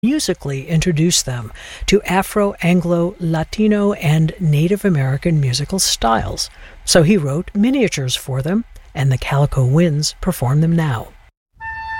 musically introduce them to Afro, Anglo, Latino, and Native American musical styles. So he wrote miniatures for them, and the Calico Winds perform them now.